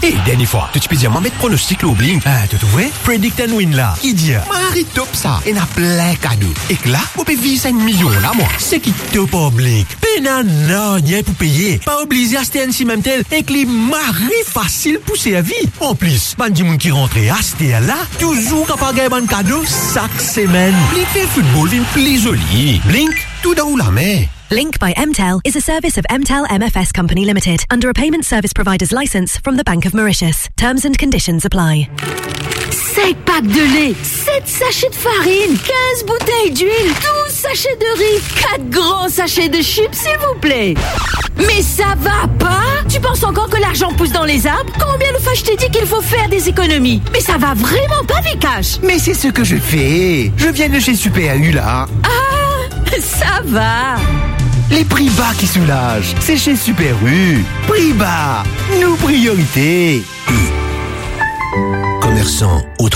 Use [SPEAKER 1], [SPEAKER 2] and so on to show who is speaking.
[SPEAKER 1] Et dernière fois, tu peux dire, moi, mettre pronostic au Blink. Ah, tu vois? Predict and win là. Qui dit? Marie top ça. Et n'a plein cadeau. Et que là, vous pouvez vivre 5 millions là, moi. C'est qui top au Blink. Non, n'y a pour payer. Pas obligé à acheter un si même tel. Et que les maris facile pousser à vie. En plus, bandi moun qui rentre à acheter là, toujours capable de gagner un cadeau chaque semaine. Blink fait football, une plus joli. Blink, tout dans la main.
[SPEAKER 2] Link by MTEL is a service of MTEL MFS Company Limited under a payment service provider's license from the Bank of Mauritius. Terms and conditions apply.
[SPEAKER 3] 5 packs de lait, 7 sachets de farine, 15 bouteilles d'huile, 12 sachets de riz, 4 grands sachets de chips, s'il vous plaît. Mais ça va pas? Tu penses encore que l'argent pousse dans les arbres? Combien de fois je t'ai dit qu'il faut faire des économies? Mais ça va vraiment pas, Vikash.
[SPEAKER 4] Mais c'est ce que je fais. Je viens de chez Super U là.
[SPEAKER 3] Ah, ça va.
[SPEAKER 4] Les prix bas qui soulagent, c'est chez Super U. Prix bas, nos priorités.
[SPEAKER 1] Commerçants, autres